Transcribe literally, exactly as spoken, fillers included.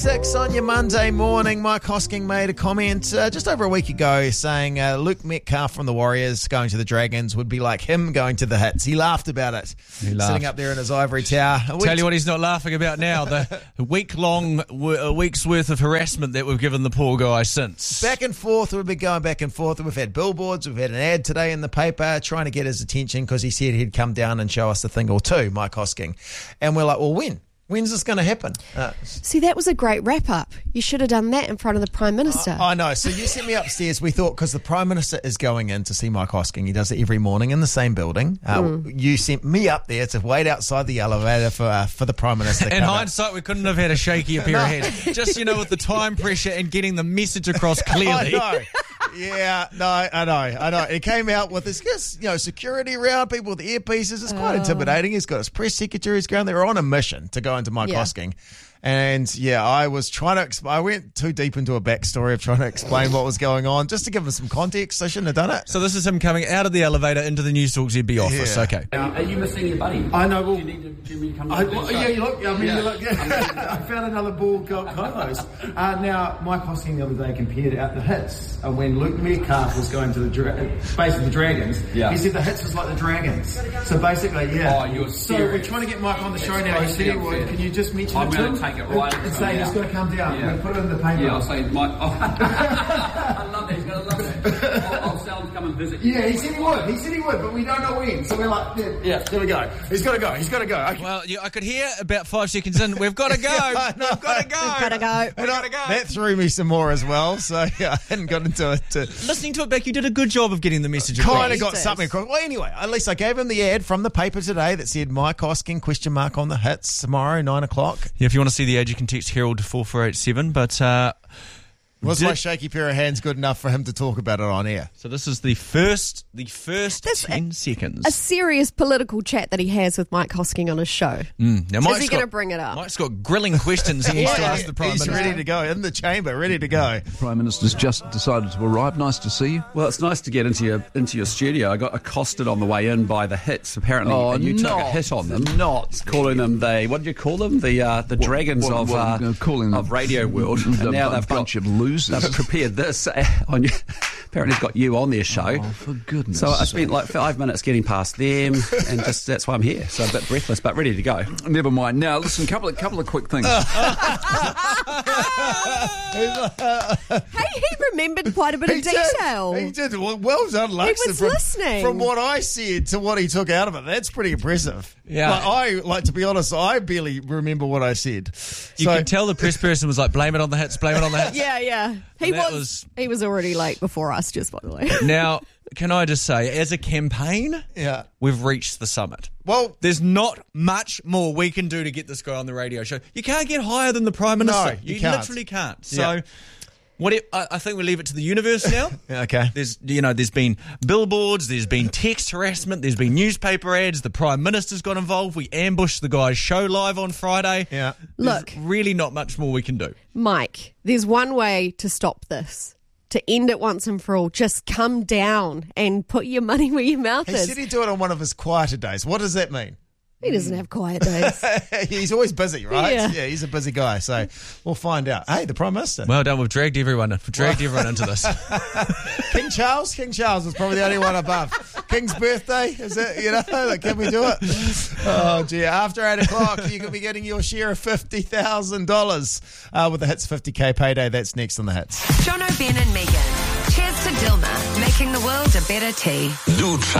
Six on your Monday morning. Mike Hosking made a comment uh, just over a week ago saying uh, Luke Metcalf from the Warriors going to the Dragons would be like him going to the Hits. He laughed about it. He laughed. Sitting up there in his ivory tower. Tell you what he's not laughing about now, the week-long, w- a week's worth of harassment that we've given the poor guy since. Back and forth, we've been going back and forth. We've had billboards, we've had an ad today in the paper trying to get his attention because he said he'd come down and show us a thing or two, Mike Hosking. And we're like, well, when? When's this going to happen? Uh, See, that was a great wrap-up. You should have done that in front of the Prime Minister. I, I know. So you sent me upstairs. We thought, because the Prime Minister is going in to see Mike Hosking. He does it every morning in the same building. Uh, mm. You sent me up there to wait outside the elevator for uh, for the Prime Minister. In hindsight, out. We couldn't have had a shakier pair no. of hands. Just, you know, with the time pressure and getting the message across clearly. I know. Yeah, no, I know, I know. He came out with his, you know, security around, people with earpieces. It's quite oh. intimidating. He's got his press secretary. He's going there on a mission to go into Mike yeah. Hosking. And yeah, I was trying to, exp- I went too deep into a backstory of trying to explain what was going on, just to give him some context. I shouldn't have done it. So this is him coming out of the elevator into the News Talk Z B office. Yeah. Okay. Now, are you missing your buddy? I know. Well, do you need to, do you need to come I, to well, yeah, you look. I mean, yeah. you look. Yeah. I found another bald co-host. Uh, now, Mike Hosking the other day compared out the Hits uh, when Luke Metcalf was going to the dra- base of the Dragons. Yeah. He said the Hits was like the Dragons. So basically, yeah. Oh, you're so serious. we're trying to get Mike on the show now. He said he would. Can you just mention I'm it to going him? to take it right and say he's going to come down. Yeah. We'll put it in the paper. Yeah, I'll say Mike. Oh. I love that. He's going to love it. I'll, I'll tell him to come and visit. Yeah, he said he would. He said he would, but we don't know when. So we're like, yeah, yeah there we go. He's got to go. He's got to go. Okay. Well, yeah, I could hear about five seconds in, we've got to go. yeah, no, we've got to go. We've got to go. We've got to go. That threw me some more as well. So yeah, I hadn't got into it. To... Listening to it back, you did a good job of getting the message across. Kind of got something across. Well, anyway, at least I gave him the ad from the paper today that said Mike Hosking question mark on the Hits tomorrow nine o'clock. Yeah, if you want to see the ad, you can text Herald to four four eight seven. But uh, was did... my shaky pair of hands good enough for him to talk about it on air? So this is the first, the first That's ten a, seconds. A serious political chat that he has with Mike Hosking on his show. Mm. Now, Mike's is he going to bring it up? Mike's got grilling questions he needs yeah, to ask the Prime he's Minister. He's ready to go in the chamber, ready to go. The Prime Minister's just decided to arrive. Nice to see you. Well, it's nice to get into your into your studio. I got accosted on the way in by the Hits. Apparently, oh, and you not, took a hit on them. Not calling them the what did you call them? The uh, the what, dragons what, of what, uh, calling of radio world. The, and now a they've bunch got, of losers. They've prepared this uh, on you. Apparently, it's got you on their show. Oh, for goodness! So I spent like five minutes getting past them, and just that's why I'm here. So a bit breathless, but ready to go. Never mind. Now, listen, couple of couple of quick things. Hey, he remembered quite a bit he of detail. Did. He did. Well, well done, Lux. He was from, listening. From what I said to what he took out of it, that's pretty impressive. Yeah. Like, I, like, to be honest, I barely remember what I said. You so, could tell the press person was like, blame it on the Hits, blame it on the Hits. Yeah, yeah. He was, was... He was already late before us, just by the way. Now, can I just say, as a campaign, yeah, we've reached the summit. Well, there's not much more we can do to get this guy on the radio show. You can't get higher than the Prime Minister. No, you, you can't. literally can't. So, yeah. what it, I, I think we leave it to the universe now. Okay. There's, you know, there's been billboards, there's been text harassment, there's been newspaper ads. The Prime Minister's got involved. We ambushed the guy's show live on Friday. Yeah. There's Look, really not much more we can do. Mike, there's one way to stop this. To end it once and for all, just come down and put your money where your mouth he is. He said he'd do it on one of his quieter days. What does that mean? He doesn't have quiet days. He's always busy, right? Yeah. yeah, he's a busy guy. So we'll find out. Hey, the Prime Minister. Well done. We've dragged everyone. We've dragged well. everyone into this. King Charles. King Charles was probably the only one above. King's birthday. Is it? You know, like, can we do it? Oh, gee. After eight o'clock, you could be getting your share of fifty thousand dollars uh, with the Hits fifty K payday. That's next on the Hits. Jono, Ben and Megan. Cheers to Dilma, making the world a better tea.